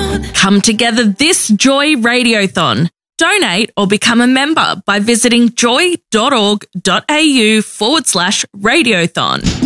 Come together this Joy Radiothon. Donate or become a member by visiting joy.org.au/radiothon.